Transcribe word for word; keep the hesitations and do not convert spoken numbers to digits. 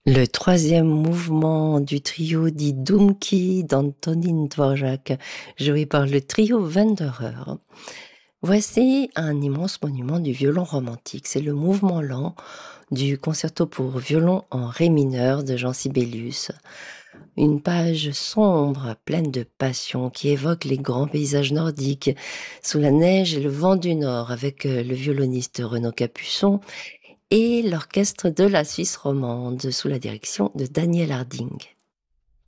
Le troisième mouvement du trio dit Dumki d'Antonín Dvořák, joué par le trio Wanderer. Voici un immense monument du violon romantique. C'est le mouvement lent du concerto pour violon en ré mineur de Jean Sibelius. Une page sombre, pleine de passion, qui évoque les grands paysages nordiques, sous la neige et le vent du nord, avec le violoniste Renaud Capuçon et l'orchestre de la Suisse romande, sous la direction de Daniel Harding.